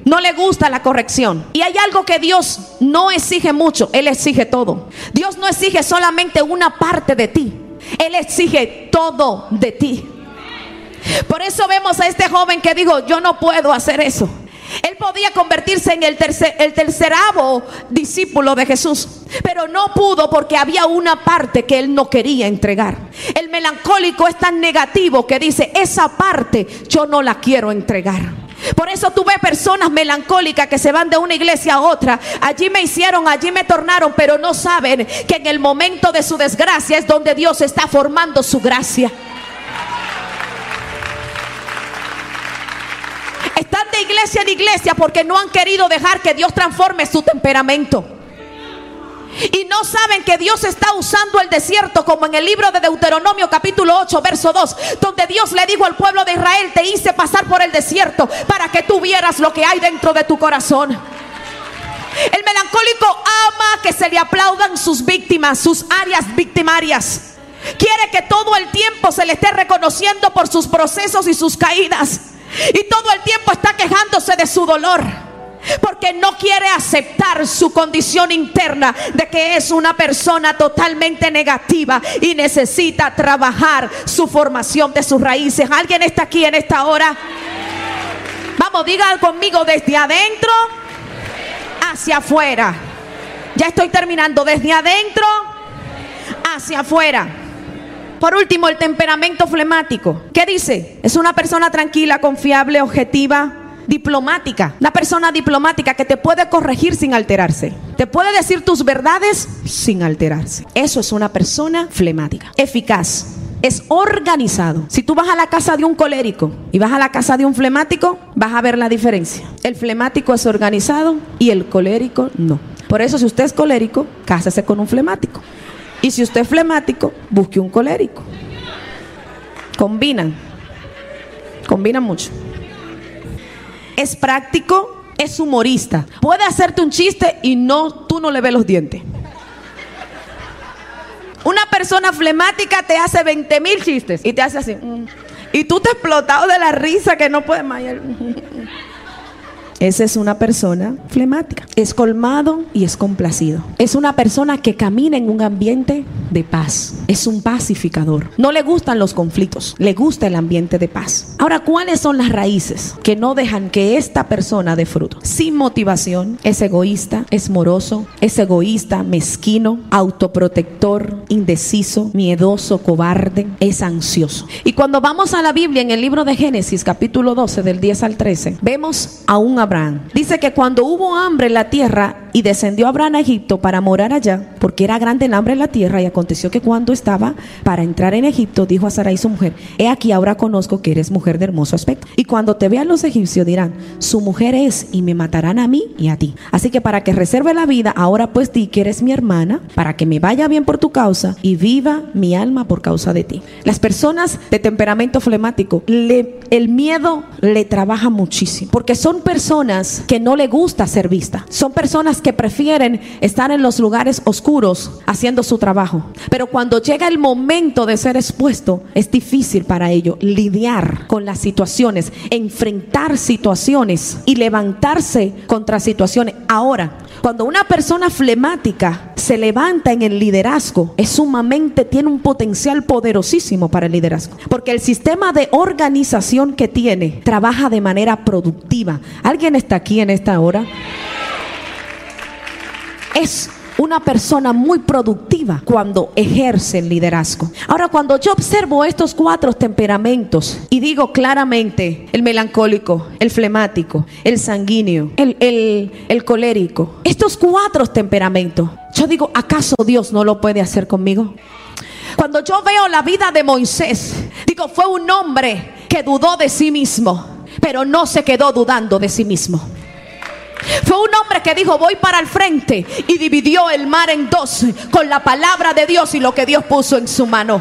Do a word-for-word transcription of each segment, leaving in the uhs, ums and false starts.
no le gusta la corrección. Y hay algo que Dios no exige mucho, Él exige todo. Dios no exige solamente una parte de ti, Él exige todo de ti. Por eso vemos a este joven que dijo: yo no puedo hacer eso. Él podía convertirse en el, tercer, el terceravo discípulo de Jesús, pero no pudo porque había una parte que él no quería entregar. El melancólico es tan negativo que dice: esa parte yo no la quiero entregar. Por eso tú ves personas melancólicas que se van de una iglesia a otra. Allí me hicieron, allí me tornaron, pero no saben que en el momento de su desgracia es donde Dios está formando su gracia. Están de iglesia en iglesia porque no han querido dejar que Dios transforme su temperamento. Y no saben que Dios está usando el desierto, como en el libro de Deuteronomio capítulo ocho verso dos, donde Dios le dijo al pueblo de Israel: te hice pasar por el desierto para que tú vieras lo que hay dentro de tu corazón. El melancólico ama que se le aplaudan sus víctimas, sus áreas victimarias. Quiere que todo el tiempo se le esté reconociendo por sus procesos y sus caídas. Y todo el tiempo está quejándose de su dolor, porque no quiere aceptar su condición interna de que es una persona totalmente negativa y necesita trabajar su formación de sus raíces. ¿Alguien está aquí en esta hora? Vamos, diga conmigo: desde adentro hacia afuera. Ya estoy terminando. Desde adentro hacia afuera. Por último, el temperamento flemático. ¿Qué dice? Es una persona tranquila, confiable, objetiva, diplomática. Una persona diplomática que te puede corregir sin alterarse. Te puede decir tus verdades sin alterarse. Eso es una persona flemática. Eficaz. Es organizado. Si tú vas a la casa de un colérico y vas a la casa de un flemático, vas a ver la diferencia. El flemático es organizado y el colérico no. Por eso, si usted es colérico, cásese con un flemático. Y si usted es flemático, busque un colérico. Combinan. Combinan mucho. Es práctico, es humorista. Puede hacerte un chiste y no, tú no le ves los dientes. Una persona flemática te hace veinte mil chistes y te hace así. Y tú te has explotado de la risa que no puedes más. Esa es una persona flemática. Es colmado y es complacido. Es una persona que camina en un ambiente de paz. Es un pacificador. No le gustan los conflictos, le gusta el ambiente de paz. Ahora, ¿cuáles son las raíces que no dejan que esta persona dé fruto? Sin motivación, es egoísta, es moroso, es egoísta, mezquino, autoprotector, indeciso, miedoso, cobarde, es ansioso. Y cuando vamos a la Biblia, en el libro de Génesis capítulo doce del diez al trece, vemos a un Abraham. Dice que cuando hubo hambre en la tierra y descendió Abraham a Egipto para morar allá, porque era grande el hambre en la tierra, y aconteció que cuando estaba para entrar en Egipto, dijo a Sarai su mujer: he aquí, ahora conozco que eres mujer de hermoso aspecto, y cuando te vean los egipcios dirán: su mujer es, y me matarán a mí y a ti. Así que para que reserve la vida, ahora pues di que eres mi hermana, para que me vaya bien por tu causa y viva mi alma por causa de ti. Las personas de temperamento flemático, le, el miedo le trabaja muchísimo, porque son personas que no le gusta ser vista. Son personas que prefieren estar en los lugares oscuros haciendo su trabajo. Pero cuando llega el momento de ser expuesto, es difícil para ellos lidiar con las situaciones, enfrentar situaciones y levantarse contra situaciones. Ahora, cuando una persona flemática se levanta en el liderazgo, es sumamente, tiene un potencial poderosísimo para el liderazgo, porque el sistema de organización que tiene trabaja de manera productiva. ¿Alguien está aquí en esta hora? Es una persona muy productiva cuando ejerce el liderazgo. Ahora, cuando yo observo estos cuatro temperamentos y digo claramente: el melancólico, el flemático, el sanguíneo, el, el, el colérico, estos cuatro temperamentos, yo digo: ¿acaso Dios no lo puede hacer conmigo? Cuando yo veo la vida de Moisés, digo: fue un hombre que dudó de sí mismo, pero no se quedó dudando de sí mismo. Fue un hombre que dijo: voy para el frente, y dividió el mar en dos con la palabra de Dios y lo que Dios puso en su mano.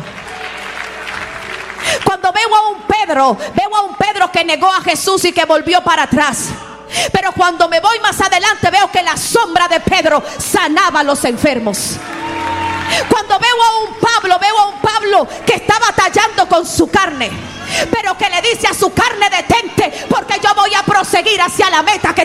Cuando veo a un Pedro, veo a un Pedro que negó a Jesús y que volvió para atrás. Pero cuando me voy más adelante, veo que la sombra de Pedro sanaba a los enfermos. Cuando veo a un Pablo, veo a un Pablo que está batallando con su carne, pero que le dice a su carne: detente, porque yo voy a proseguir hacia la meta que